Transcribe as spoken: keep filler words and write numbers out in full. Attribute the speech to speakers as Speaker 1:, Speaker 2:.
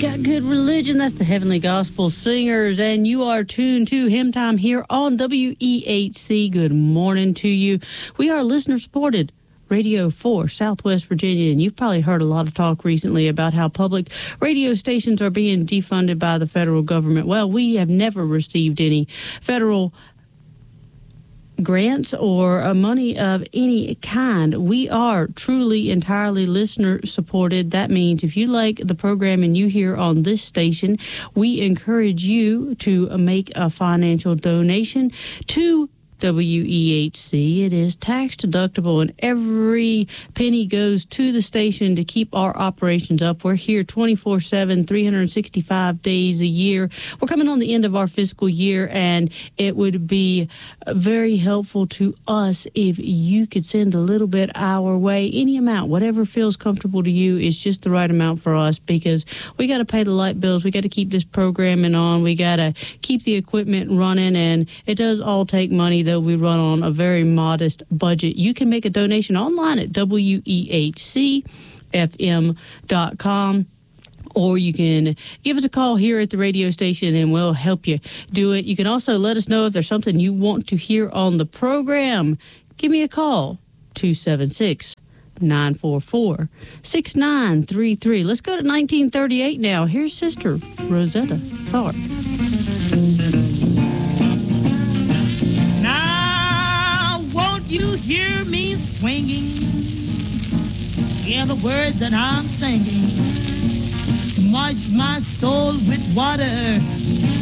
Speaker 1: Got Good Religion. That's the Heavenly Gospel Singers, and you are tuned to Hymn Time here on W E H C. Good morning to you. We are listener-supported Radio for Southwest Virginia, and you've probably heard a lot of talk recently about how public radio stations are being defunded by the federal government. Well, we have never received any federal grants or uh, money of any kind. We are truly entirely listener supported. That means if you like the programming you hear on this station, we encourage you to make a financial donation to W E H C. It is tax deductible, and every penny goes to the station to keep our operations up. We're here twenty-four seven, three hundred sixty-five days a year. We're coming on the end of our fiscal year, and it would be very helpful to us if you could send a little bit our way. Any amount, whatever feels comfortable to you, is just the right amount for us, because we got to pay the light bills. We got to keep this programming on. We got to keep the equipment running, and it does all take money, though we run on a very modest budget. You can make a donation online at W E H C F M dot com. Or you can give us a call here at the radio station, and we'll help you do it. You can also let us know if there's something you want to hear on the program. Give me a call, two seven six, nine four four, six nine three three. Let's go to nineteen thirty-eight now. Here's Sister Rosetta Tharpe.
Speaker 2: You hear me swinging, hear the words that I'm singing, wash my soul with water,